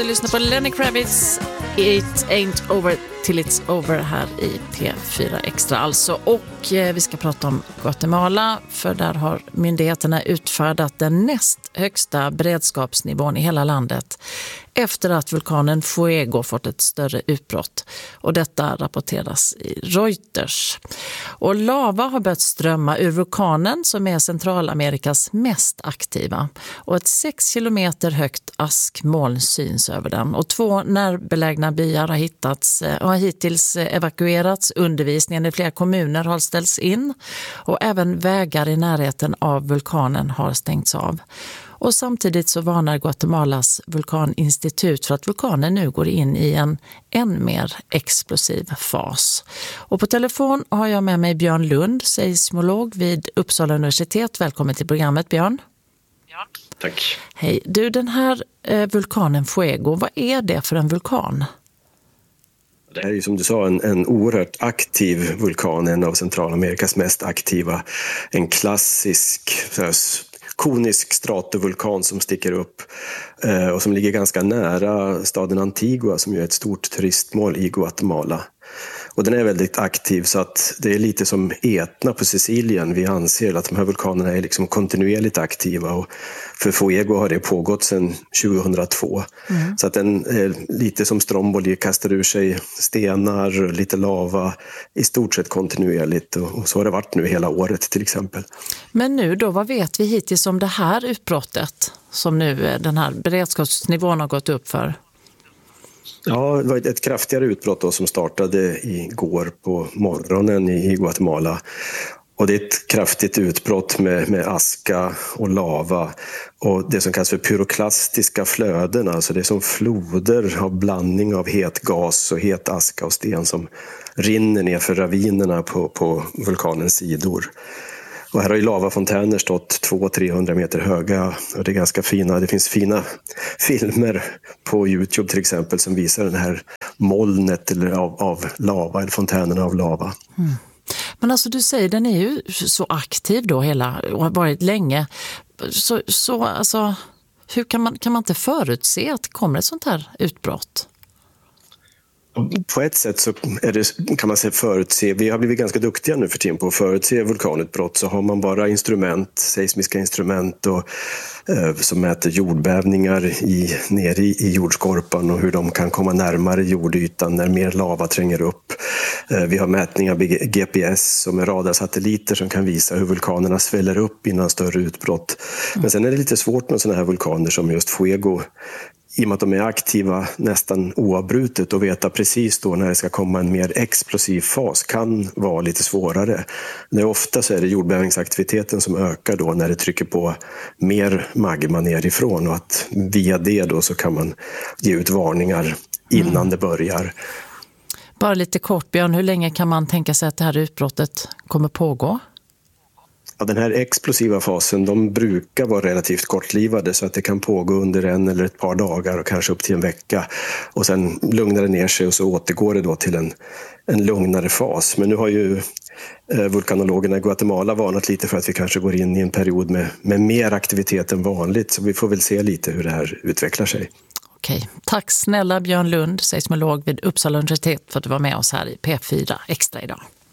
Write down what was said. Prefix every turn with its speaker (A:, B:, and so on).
A: Du lyssnar på Lenny Kravitz, It Ain't Over Till It's Over här i P4 Extra alltså. Och vi ska prata om Guatemala, för där har myndigheterna utfärdat den näst högsta beredskapsnivån i hela landet efter att vulkanen Fuego fått ett större utbrott. Och detta rapporteras i Reuters. Och lava har börjat strömma ur vulkanen som är Centralamerikas mest aktiva. Och ett 6 kilometer högt askmoln syns över den. Och 2 närbelägna byar har hittills evakuerats. Undervisningen i flera kommuner har ställts in. Och även vägar i närheten av vulkanen har stängts av. Och samtidigt så varnar Guatemalas vulkaninstitut för att vulkanen nu går in i en än mer explosiv fas. Och på telefon har jag med mig Björn Lund, seismolog vid Uppsala universitet. Välkommen till programmet, Björn.
B: Ja. Tack.
A: Hej. Du, den här vulkanen Fuego, vad är det för en vulkan?
B: Det här är ju som du sa en oerhört aktiv vulkan, en av Centralamerikas mest aktiva. En klassisk konisk stratovulkan som sticker upp och som ligger ganska nära staden Antigua som ju är ett stort turistmål i Guatemala. Och den är väldigt aktiv, så att det är lite som Etna på Sicilien. Vi anser att de här vulkanerna är liksom kontinuerligt aktiva, och för Fuego har det pågått sedan 2002. Så att den är lite som Stromboli, kastar ur sig stenar, lite lava, i stort sett kontinuerligt, och så har det varit nu hela året till exempel.
A: Men nu då, vad vet vi hittills om det här utbrottet som nu den här beredskapsnivån har gått upp för?
B: Ja, det var ett kraftigare utbrott då som startade igår på morgonen i Guatemala. Och det är ett kraftigt utbrott med aska och lava och det som kallas för pyroklastiska flöden. Alltså det är som floder av blandning av het gas och het aska och sten som rinner ner för ravinerna på vulkanens sidor. Och här har ju lavafontäner stått 200-300 meter höga, och det är ganska fina. Det finns fina filmer på YouTube till exempel som visar det här molnet av lava, eller fontänerna av lava.
A: Men alltså du säger, den är ju så aktiv då och har varit länge. Så alltså, hur kan man inte förutse att det kommer ett sånt här utbrott?
B: På ett sätt så kan man förutse, vi har blivit ganska duktiga nu för tiden på att förutse vulkanutbrott. Så har man bara seismiska instrument som mäter jordbävningar nere i jordskorpan och hur de kan komma närmare jordytan när mer lava tränger upp. Vi har mätningar med GPS som är radarsatelliter som kan visa hur vulkanerna sväller upp innan större utbrott. Men sen är det lite svårt med sådana här vulkaner som just Fuego, i och med att de är aktiva nästan oavbrutet, och veta precis då när det ska komma en mer explosiv fas kan vara lite svårare. Ofta så är det jordbävningsaktiviteten som ökar då när det trycker på mer magma nerifrån, och att via det då så kan man ge ut varningar innan det börjar.
A: Bara lite kort, Björn, hur länge kan man tänka sig att det här utbrottet kommer pågå?
B: Ja, den här explosiva fasen, de brukar vara relativt kortlivade, så att det kan pågå under 1 eller ett par dagar och kanske upp till en vecka. Och sen lugnar det ner sig och så återgår det då till en lugnare fas. Men nu har ju vulkanologerna i Guatemala varnat lite för att vi kanske går in i en period med mer aktivitet än vanligt. Så vi får väl se lite hur det här utvecklar sig.
A: Okej, tack snälla Björn Lund, seismolog vid Uppsala universitet, för att du var med oss här i P4 Extra idag.